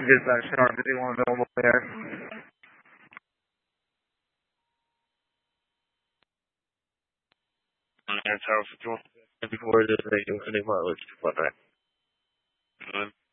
dispatch tower, 51 available there. Tower 51, before the mileage, 2.9.